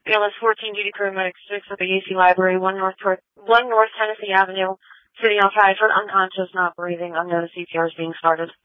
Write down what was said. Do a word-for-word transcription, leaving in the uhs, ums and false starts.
B L S fourteen duty paramedic six at the U C Library, one North, one North Tennessee Avenue, sitting outside for unconscious, not breathing, unknown C P R is being started.